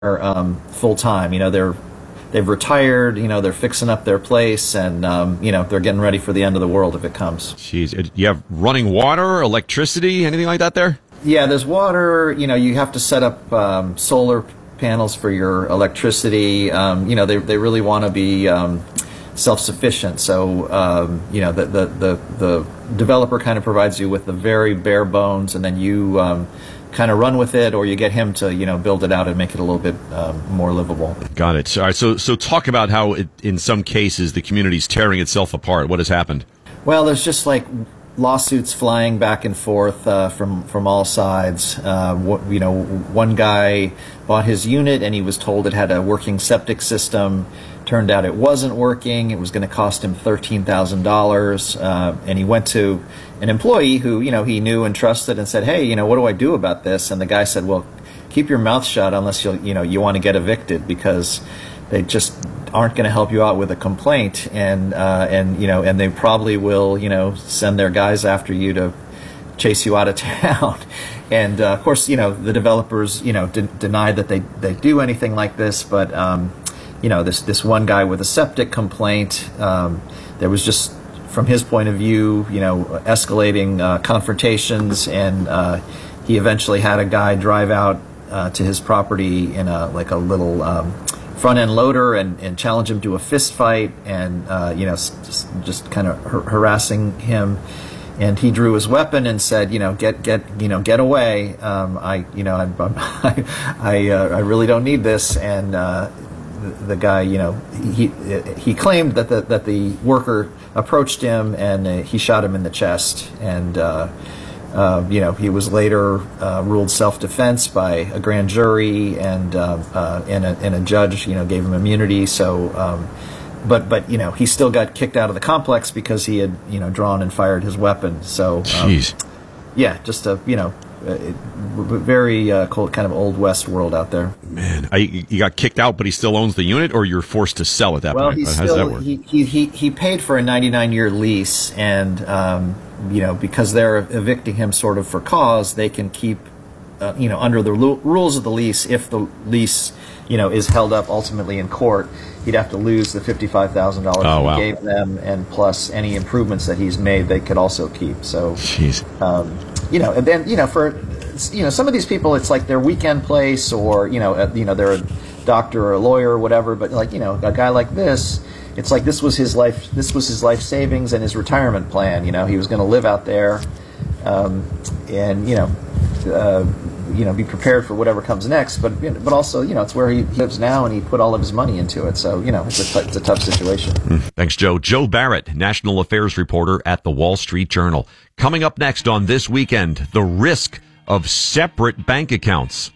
full time. They've retired. They're fixing up their place, and they're getting ready for the end of the world if it comes. Jeez, you have running water, electricity, anything like that there? Yeah, there's water. You have to set up solar panels for your electricity. They really want to be self-sufficient. So the developer kind of provides you with the very bare bones, and then you kind of run with it, or you get him to build it out and make it a little bit more livable. Got it. All right, so talk about how in some cases the community's tearing itself apart. What has happened? Well, there's just like lawsuits flying back and forth from all sides. One guy bought his unit and he was told it had a working septic system. Turned out it wasn't working. It was going to cost him $13,000, and he went to an employee who he knew and trusted and said, "Hey, what do I do about this?" And the guy said, "Well, keep your mouth shut unless you want to get evicted, because they just aren't going to help you out with a complaint, and they probably will send their guys after you to chase you out of town." And of course, the developers denied that they do anything like this, but this one guy with a septic complaint, there was just, from his point of view, escalating confrontations, and he eventually had a guy drive out to his property in a little front-end loader and challenge him to a fist fight, and just kind of harassing him. And he drew his weapon and said, get away. I really don't need this. And the guy, he claimed that the worker approached him and he shot him in the chest. And he was later ruled self-defense by a grand jury, and a judge gave him immunity. So, but he still got kicked out of the complex because he had drawn and fired his weapon. So, yeah, just a very cold, kind of old west world out there. Man, he got kicked out, but he still owns the unit, or you're forced to sell at that point? How does that work? He paid for a 99-year lease, and because they're evicting him sort of for cause, they can keep under the rules of the lease. If the lease is held up ultimately in court, he'd have to lose the $55,000 he gave them, and plus any improvements that he's made, they could also keep. So, and then for some of these people, it's like their weekend place, or they're a doctor or a lawyer or whatever. But a guy like this, it's like this was his life savings and his retirement plan. He was going to live out there, and be prepared for whatever comes next. But also, it's where he lives now, and he put all of his money into it. So, it's a tough situation. Thanks, Joe. Joe Barrett, national affairs reporter at the Wall Street Journal. Coming up next on This Weekend, the risk of separate bank accounts.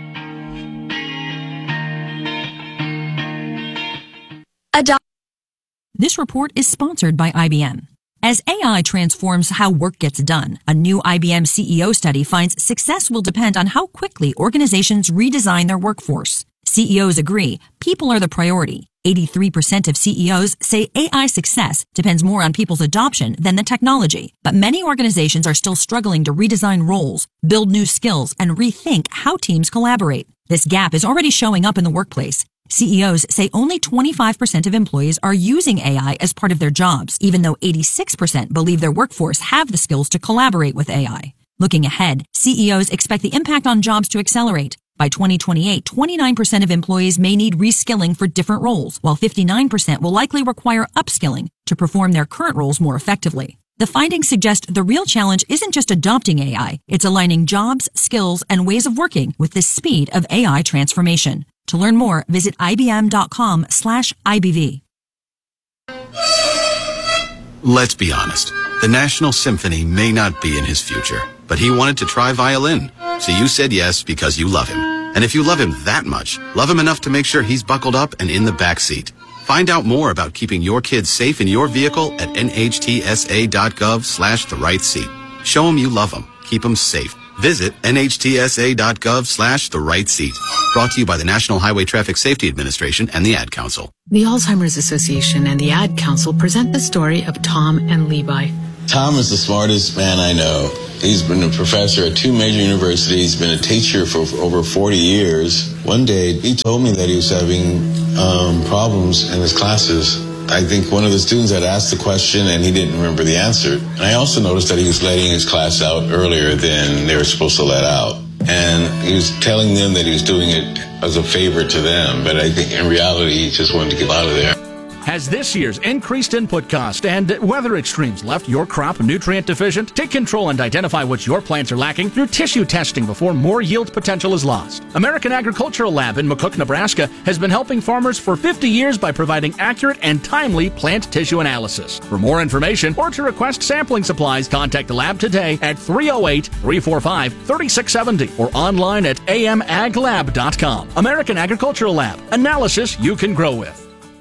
This report is sponsored by IBM. As AI transforms how work gets done, a new IBM CEO study finds success will depend on how quickly organizations redesign their workforce. CEOs agree people are the priority. 83% of CEOs say AI success depends more on people's adoption than the technology. But many organizations are still struggling to redesign roles, build new skills, and rethink how teams collaborate. This gap is already showing up in the workplace. CEOs say only 25% of employees are using AI as part of their jobs, even though 86% believe their workforce have the skills to collaborate with AI. Looking ahead, CEOs expect the impact on jobs to accelerate. By 2028, 29% of employees may need reskilling for different roles, while 59% will likely require upskilling to perform their current roles more effectively. The findings suggest the real challenge isn't just adopting AI, it's aligning jobs, skills, and ways of working with the speed of AI transformation. To learn more, visit ibm.com/IBV. Let's be honest. The National Symphony may not be in his future, but he wanted to try violin. So you said yes because you love him. And if you love him that much, love him enough to make sure he's buckled up and in the back seat. Find out more about keeping your kids safe in your vehicle at nhtsa.gov/the-right-seat. Show him you love him. Keep him safe. Visit nhtsa.gov/the-right-seat. Brought to you by the National Highway Traffic Safety Administration and the Ad Council. The Alzheimer's Association and the Ad Council present the story of Tom and Levi. Tom is the smartest man I know. He's been a professor at 2 major universities, been a teacher for over 40 years. One day, he told me that he was having problems in his classes. I think one of the students had asked the question and he didn't remember the answer. And I also noticed that he was letting his class out earlier than they were supposed to let out. And he was telling them that he was doing it as a favor to them, but I think in reality, he just wanted to get out of there. Has this year's increased input cost and weather extremes left your crop nutrient deficient? Take control and identify what your plants are lacking through tissue testing before more yield potential is lost. American Agricultural Lab in McCook, Nebraska has been helping farmers for 50 years by providing accurate and timely plant tissue analysis. For more information or to request sampling supplies, contact the lab today at 308-345-3670 or online at amaglab.com. American Agricultural Lab. Analysis you can grow with.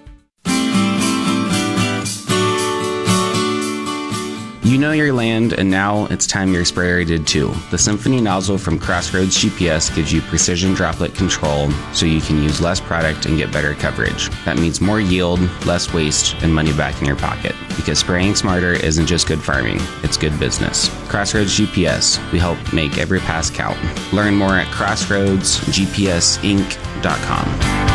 You know your land, and now it's time your sprayer did too. The Symphony nozzle from Crossroads GPS gives you precision droplet control so you can use less product and get better coverage. That means more yield, less waste, and money back in your pocket. Because spraying smarter isn't just good farming, it's good business. Crossroads GPS, we help make every pass count. Learn more at crossroadsgpsinc.com.